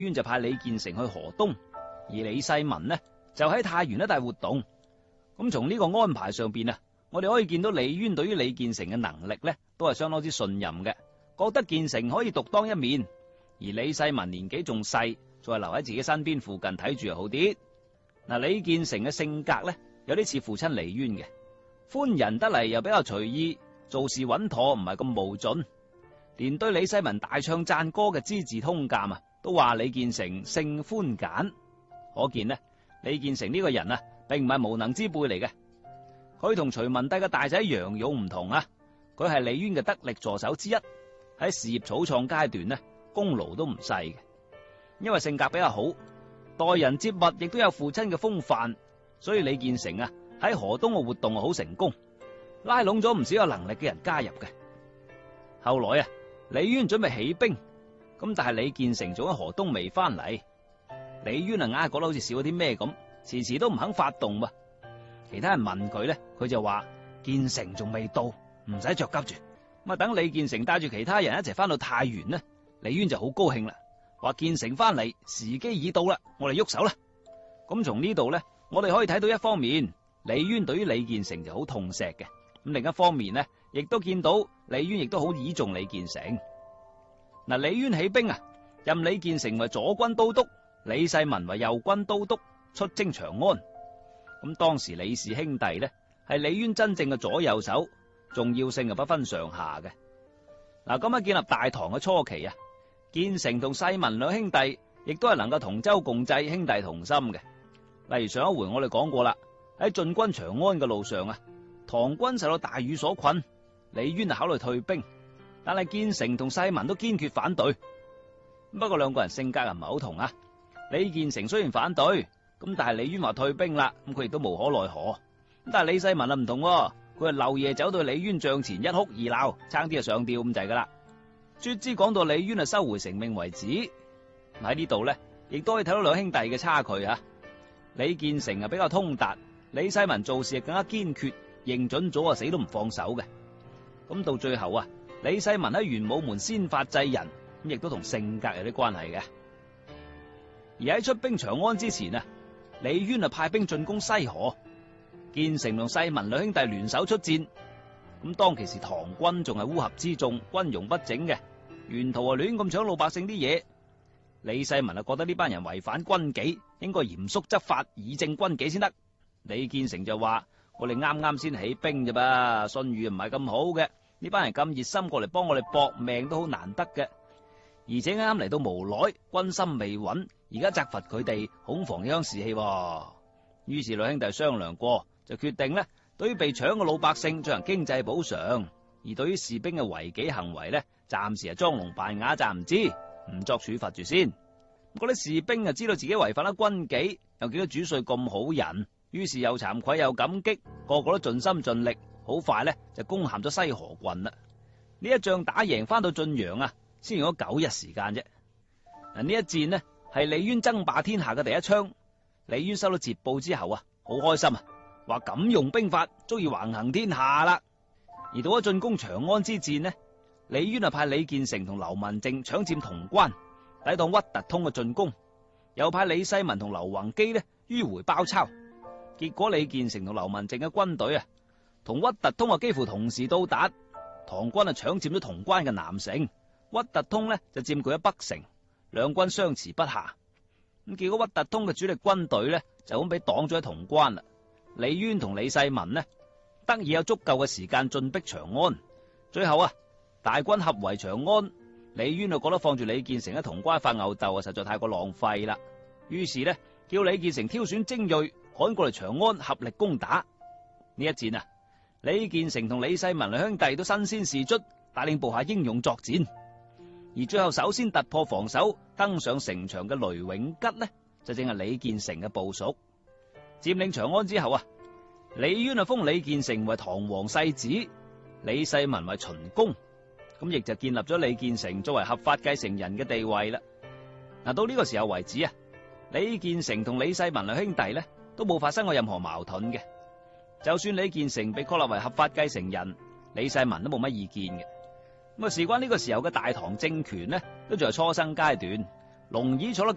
淵就派李建成去河東，而李世民呢就喺太原一帶活動。咁從呢個安排上邊啊，我哋可以見到李淵對於李建成嘅能力呢都係相當之信任嘅，覺得建成可以獨當一面。而李世民年紀仲細，再留喺自己身邊附近睇住又好啲。嗱，李建成嘅性格呢有啲似父親李淵嘅，寬仁得嚟又比較隨意，做事穩妥，唔係咁冒進。連對李世民大唱讚歌嘅《資治通鑑》啊，都話李建成性寬簡，可見呢，李建成呢個人啊，並唔係無能之輩嚟嘅。佢同隋文帝嘅大仔楊勇唔同啊，佢係李淵嘅得力助手之一，喺事業草創階段呢，功勞都唔細嘅。因為性格比較好，待人接物亦都有父親嘅風範，所以李建成啊喺河東嘅活動好成功，拉攏咗唔少有能力嘅人加入嘅。後來啊，李淵準備起兵，咁但係李建成仲喺河東未翻嚟，李淵啊硬係覺得好似少咗啲咩咁，遲遲都唔肯發動噃。其他人問佢咧，佢就話建成仲未到，唔使着急住。咁啊，等李建成帶住其他人一齊翻到太原呢，李淵就好高興啦，話建成翻嚟時機已到啦，我哋喐手啦。咁從呢度咧，我哋可以睇到一方面，李淵對於李建成就好痛錫嘅，咁另一方面呢，亦都見到李淵亦都好倚重李建成。嗱，李淵起兵啊，任李建成為左軍都督，李世民為右軍都督，出征長安。咁當時李氏兄弟呢，係李淵真正嘅左右手，重要性係不分上下嘅。嗱，咁喺建立大唐嘅初期啊，建成同世民兩兄弟亦都係能夠同舟共濟、兄弟同心嘅。例如上一回我哋講過啦，喺進軍長安嘅路上啊，唐軍受到大雨所困，李淵考慮退兵，但係建成同世民都堅決反對。不過兩個人性格又唔係好同啊。李建成雖然反對，咁但係李淵話退兵啦，咁佢亦都無可奈何。咁但係李世民啊唔同，佢係漏夜走到李淵帳前一哭二鬧，差啲就上吊咁滯噶啦。卒之講到李淵啊收回成命為止。喺呢度咧，亦都可以睇到兩兄弟嘅差距啊。李建成啊比較通達，李世民做事更加堅決，認準咗啊死都唔放手嘅。咁到最後啊，李世民喺玄武門先發制人，咁亦都同性格有啲關係嘅。而喺出兵長安之前啊，李淵啊派兵進攻西河，建成同世民兩兄弟聯手出戰。咁當其時唐軍仲係烏合之眾，軍容不整嘅，沿途啊亂咁搶老百姓啲嘢。李世民啊覺得呢班人違反軍紀，應該嚴肅執法，以正軍紀先得。李建成就話：我哋啱啱先起兵啫噃，信譽唔係咁好嘅，呢班人咁熱心過嚟幫我哋搏命都好難得嘅。而且啱啱嚟到無耐，軍心未穩，而家責罰佢哋，恐防影響士氣。於是兩兄弟商量過，就決定呢，對於被搶嘅老百姓進行經濟補償，而對於士兵嘅違紀行為呢，暫時係裝聾扮啞，暫唔知，唔作處罰住先。嗰啲士兵啊知道自己違反咗軍紀，又見到主帥咁好人，於是又慚愧又感激，個個都盡心盡力，好快呢，就攻陷咗西河郡啦。呢一仗打贏翻到晉陽啊，先用咗9日時間啫。嗱，呢一戰呢係李淵爭霸天下嘅第一槍。李淵收到捷報之後啊，好開心啊，話咁用兵法足以橫行天下啦。而到咗進攻長安之戰呢，李淵啊派李建成同劉文正搶佔潼關，抵擋屈突通嘅進攻，又派李世民同劉弘基呢迂回包抄。結果李建成同劉文正嘅軍隊啊，同屈突通啊幾乎同時到達，唐軍啊搶佔咗潼關嘅南城，屈突通呢就佔據咗北城，兩軍相持不下。咁結果屈突通嘅主力軍隊呢就咁俾擋咗喺潼關啦。李淵同李世民呢得以有足夠嘅時間進逼長安。最後啊，大軍合圍長安，李淵就覺得放住李建成喺潼關發吽哣啊，實在太過浪費啦。於是呢，叫李建成挑選精銳趕過嚟長安合力攻打。呢一戰啊，李建成同李世民兩兄弟都身先士卒，帶領部下英勇作戰。而最後首先突破防守登上城牆嘅雷永吉呢，就正係李建成嘅部屬。佔領長安之後啊，李淵封李建成為唐皇世子，李世民為秦公，咁亦就建立咗李建成作為合法繼承人嘅地位啦。嗱，到呢個時候為止啊，李建成同李世民兩兄弟呢都冇發生過任何矛盾嘅。就算李建成被確立為合法繼承人，李世民都冇乜意見嘅。咁啊，事關呢個時候嘅大唐政權呢，都仲係初生階段，龍椅坐得